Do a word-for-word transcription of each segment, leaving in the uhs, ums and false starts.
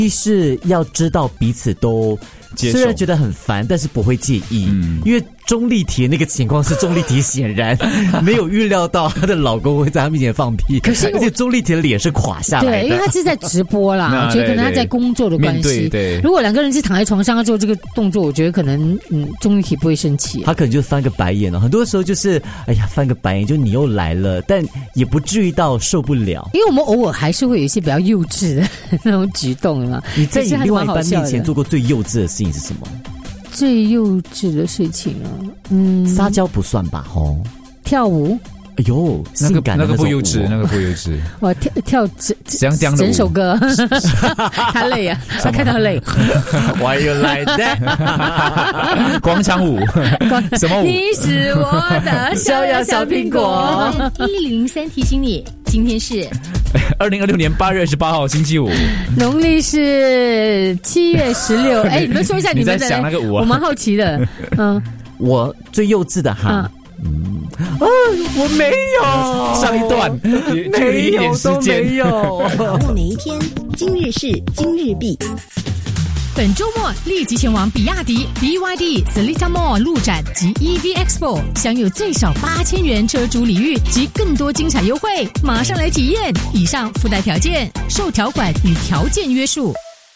一是要知道彼此都虽然觉得很烦，但是不会介意，嗯，因为钟丽缇那个情况是钟丽缇显然没有预料到她的老公会在她面前放屁，可是而且钟丽缇的脸是垮下来的， 对，因为她是在直播啦，我觉得可能她在工作的关系， 对对， 如果两个人是躺在床上做这个动作，我觉得可能嗯钟丽缇不会生气， 她可能就翻个白眼了，很多时候就是哎呀翻个白眼，就你又来了，但也不至于到受不了， 因为我们偶尔还是会有一些比较幼稚的那种举动嘛。 你在你另外一半面前做过最幼稚的事情是什么？ 最幼稚的事情啊，嗯， 撒娇不算吧？哦， 跳舞。 哎呦，性感的那个不幼稚，那个不幼稚。 我跳跳整整首歌，他累啊，他看到累。 Why you like that？ 广场舞，什么舞？ 你是我的小呀小苹果。 一零三提醒你，今天是二零二六年八月二十八号星期五， 农历是七月十六。哎，你们说一下你们的， 你在想那个舞啊？ 我蛮好奇的。嗯， 我最幼稚的哈。嗯啊，我没有上一段， 没有都没有。 把握每一天，今日事今日毕。本周末立即前往比亚迪 B Y D Seletar Mall 路展及 E V Expo， 享有最少八千元车主礼遇及更多精彩优惠，马上来体验！以上附带条件，受条款与条件约束。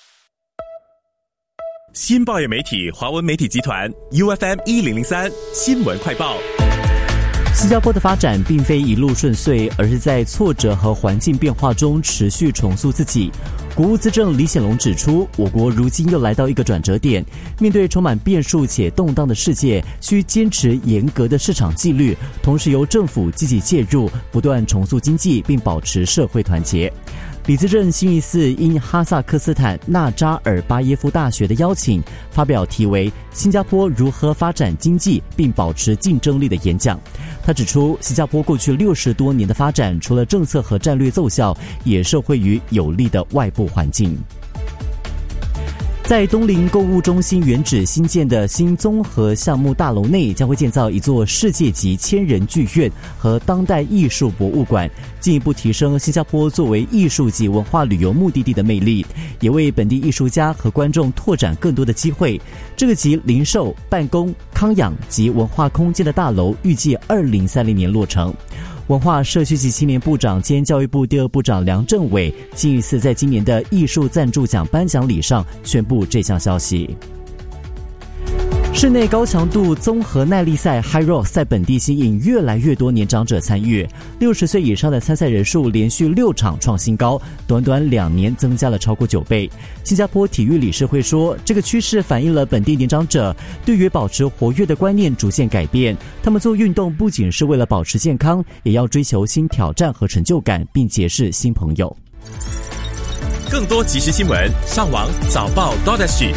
新报业媒体华文媒体集团 U F M 一零零三新闻快报。 新加坡的发展并非一路顺遂，而是在挫折和环境变化中持续重塑自己。国务资政李显龙指出，我国如今又来到一个转折点，面对充满变数且动荡的世界，需坚持严格的市场纪律，同时由政府积极介入，不断重塑经济，并保持社会团结。李资政星期四因哈萨克斯坦纳扎尔巴耶夫大学的邀请，发表题为《新加坡如何发展经济并保持竞争力》的演讲。他指出，新加坡过去六十多年的发展，除了政策和战略奏效，也受惠于有利的外部环境。在东林购物中心原址新建的新综合项目大楼内，将会建造一座世界级千人剧院和当代艺术博物馆，进一步提升新加坡作为艺术及文化旅游目的地的魅力，也为本地艺术家和观众拓展更多的机会。这个集零售、办公、康养及文化空间的大楼，预计二零三零年落成。文化社区及青年部长兼教育部第二部长梁振伟星期四在今年的艺术赞助奖颁奖礼上宣布这项消息。室内高强度综合耐力赛 High Rocks 在本地吸引越来越多年长者参与，六十岁以上的参赛人数连续六场创新高，短短两年增加了超过九倍。新加坡体育理事会说，这个趋势反映了本地年长者对于保持活跃的观念逐渐改变，他们做运动不仅是为了保持健康，也要追求新挑战和成就感，并结识新朋友。 更多即时新闻，上网早报 .sg。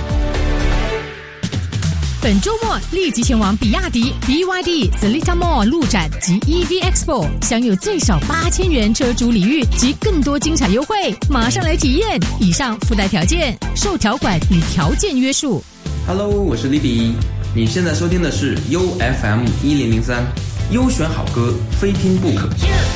本周末立即前往比亚迪 B Y D Seletar Mall 路展及 E V Expo， 享有最少八千元车主礼遇及更多精彩优惠，马上来体验！以上附带条件，受条款与条件约束。 Hello， 我是 Libby， 你现在收听的是 U F M 一零零三，优选好歌，非听不可。